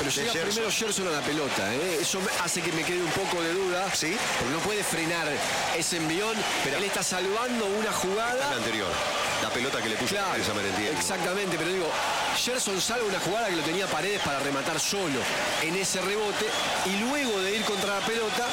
Pero llega primero Gerson a la pelota, ¿eh? Eso hace que me quede un poco de duda. ¿Sí? Porque no puede frenar ese envión. Pero él está salvando una jugada. La anterior. La pelota que le puso a Merentiel. Exactamente, pero digo, Gerson salva una jugada que lo tenía Paredes para rematar solo en ese rebote. Y luego de ir contra la pelota,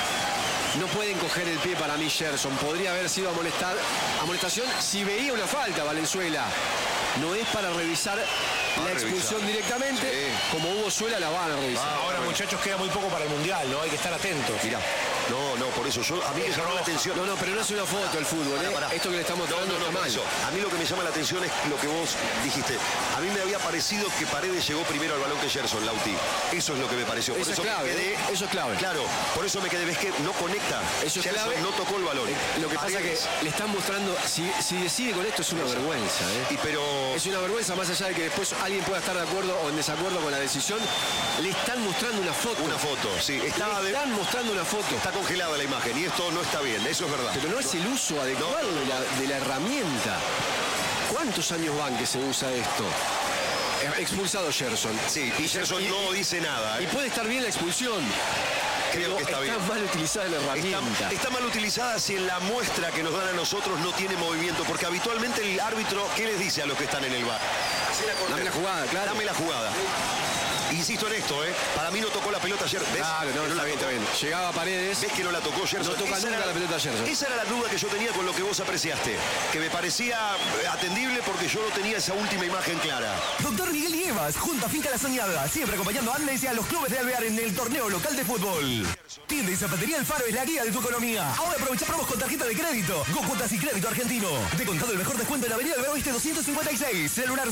no pueden coger el pie para mí Gerson. Podría haber sido amonestación si veía una falta Valenzuela. No es para revisar la expulsión directamente. Sí. Como Hugo Suela la van a revisar. Ahora, muchachos, queda muy poco para el Mundial, ¿no? Hay que estar atentos. Mirá. No, por eso a mí me llama la atención. No, pero no es una foto el fútbol, ¿eh? Esto que le estamos dando está mal. A mí lo que me llama la atención es lo que vos dijiste. A mí me había parecido que Paredes llegó primero al balón que Gerson, Lauti. Eso es lo que me pareció. Por eso es clave, me quedé, eso es clave. Claro, por eso me quedé. Ves que no conecta. Eso es Gerson clave. no tocó el balón. Lo que pasa es que le están mostrando, si decide con esto es una vergüenza, ¿eh? Es una vergüenza, más allá de que después alguien pueda estar de acuerdo o en desacuerdo con la decisión. Le están mostrando una foto. Una foto, sí. Están mostrando una foto. Está congelada la imagen y esto no está bien, eso es verdad. Pero no es el uso adecuado de la herramienta. ¿Cuántos años van que se usa esto? Expulsado Gerson. Sí, y Gerson no dice nada. Y puede estar bien la expulsión. Creo que está bien. Está mal utilizada la herramienta. Está mal utilizada si en la muestra que nos dan a nosotros no tiene movimiento, porque habitualmente el árbitro, ¿qué les dice a los que están en el VAR? Dame la jugada, claro. Dame la jugada. Insisto en esto, para mí no tocó la pelota ayer. ¿Ves? Claro, no está bien. Llegaba Paredes. ¿Ves que no la tocó Gerson? No toca nunca la pelota Gerson. Esa era la duda que yo tenía con lo que vos apreciaste, que me parecía atendible porque yo no tenía esa última imagen clara. Doctor Miguel Nievas, junto a Finca La Soñada, siempre acompañando a Andes y a los clubes de Alvear en el torneo local de fútbol. Tienda y zapatería El Faro es la guía de tu economía. Ahora aprovecha promos con tarjeta de crédito, Go Cuotas y crédito argentino. De contado el mejor descuento en la avenida del Oeste 256, celular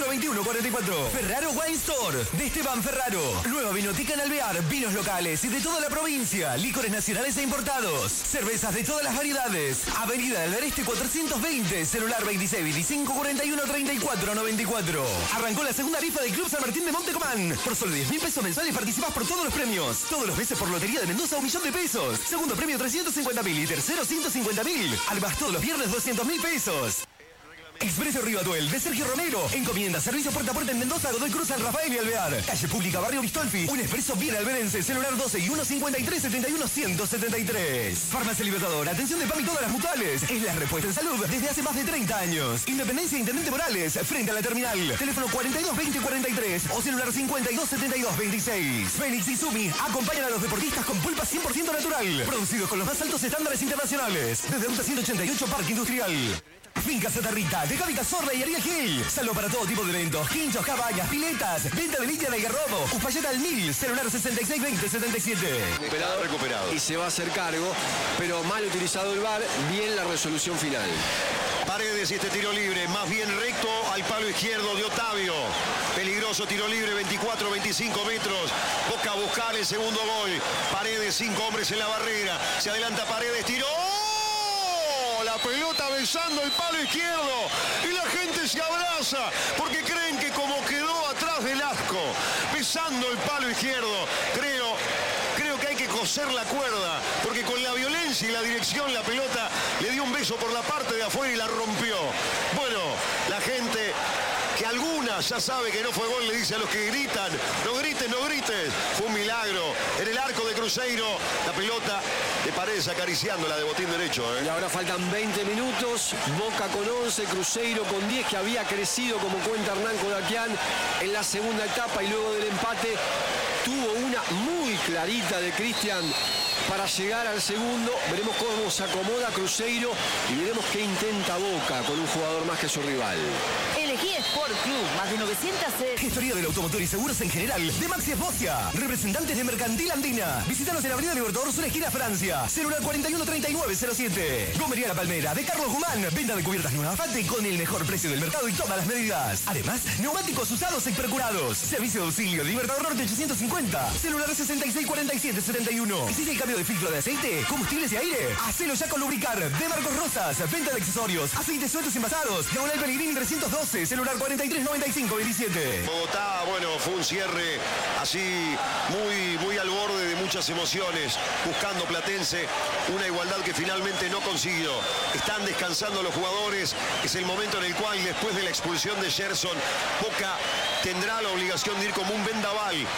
512144. Ferraro Wine Store, de Esteban Ferraro. Nueva vinoteca en Alvear, vinos locales y de toda la provincia, licores nacionales e importados, cervezas de todas las variedades. Avenida del Este 420, celular 2625 41 34 94. Arrancó la segunda rifa del Club San Martín de Montecomán. Por solo 10.000 pesos mensuales participás por todos los premios. Todos los meses por Lotería de Mendoza, 1.000.000 pesos. Segundo premio 350.000 y tercero 150.000. Además todos los viernes 200.000 pesos. Expreso Rivatuel de Sergio Romero. Encomienda, servicio puerta a puerta en Mendoza, Godoy Cruz, San Rafael y Alvear. Calle Pública, Barrio Bistolfi. Un expreso bien alverense, celular 12 y 153 71 173. Farmacia Libertador, atención de PAMI y todas las mutuales. Es la respuesta en salud desde hace más de 30 años. Independencia Intendente Morales, frente a la terminal. Teléfono 42 20 43 o celular 52 72 26. Fénix y Sumi acompañan a los deportistas con pulpa 100% natural. Producidos con los más altos estándares internacionales. Desde Ruta 188, Parque Industrial. Finca Santa Rita, de Gaby Cazorla y Ariel Gil. Salvo para todo tipo de eventos, quinchos, cabañas, piletas, venta de litia en Algarrobo, Uspalleta al 1000, celular 66 20 77. Recuperado. Y se va a hacer cargo, pero mal utilizado el VAR, bien la resolución final. Paredes y este tiro libre, más bien recto al palo izquierdo de Otavio. Peligroso tiro libre, 24-25 metros. Boca a buscar el segundo gol. Paredes, 5 hombres en la barrera. Se adelanta Paredes, tiró. La pelota besando el palo izquierdo y la gente se abraza porque creen que como quedó atrás del asco, besando el palo izquierdo, creo que hay que coser la cuerda porque con la violencia y la dirección la pelota le dio un beso por la parte de afuera y la rompió. Bueno, la gente que alguna ya sabe que no fue gol, le dice a los que gritan, no grites, no grites. Fue un milagro. En el arco de Cruzeiro, la pelota de Paredes acariciándola de botín derecho. Y ahora faltan 20 minutos, Boca con 11, Cruzeiro con 10, que había crecido, como cuenta Hernán Kodakian, en la segunda etapa y luego del empate tuvo una muy clarita de Cristian para llegar al segundo. Veremos cómo se acomoda Cruzeiro y veremos qué intenta Boca con un jugador más que su rival. Elegí Sport Club, más de 900 sedes. Gestoría del automotor y seguros en general de Maxi Esbocia. Representantes de Mercantil Andina. Visítanos en Avenida Libertador Sur, esquina Francia. Celular 41 39 07. Gomería La Palmera de Carlos Guzmán. Venta de cubiertas Nueva Fate con el mejor precio del mercado y todas las medidas. Además, neumáticos usados y percurados. Servicio de auxilio Libertador Norte 850. Celular 66 47 71. ¿Hiciste el cambio de filtro de aceite, combustibles y aire? Hacelo ya con Lubricar de Marcos Rosas. Venta de accesorios, aceites sueltos y envasados. Diagonal Pellegrini 312. Celular 43 95 27. Bogotá, bueno, fue un cierre así muy al borde de muchas emociones, buscando Platense una igualdad que finalmente no consiguió. Están descansando los jugadores, es el momento en el cual después de la expulsión de Gerson, Boca tendrá la obligación de ir como un vendaval